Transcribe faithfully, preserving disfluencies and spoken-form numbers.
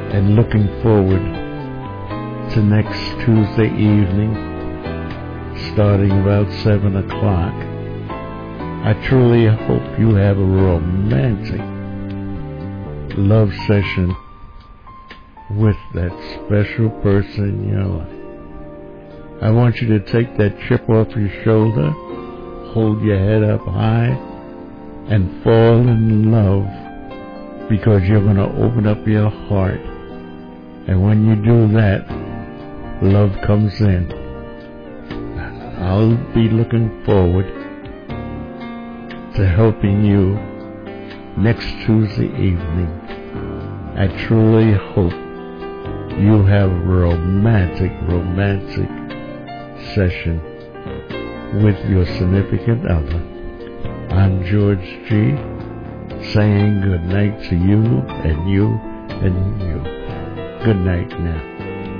and looking forward to next Tuesday evening, starting about seven o'clock. I truly hope you have a romantic love session with that special person in your life. I want you to take that chip off your shoulder, hold your head up high, and fall in love, because you're going to open up your heart. And when you do that, love comes in. I'll be looking forward to helping you next Tuesday evening. I truly hope you have a romantic, romantic session with your significant other. I'm George G, saying good night to you and you and you. Good night now.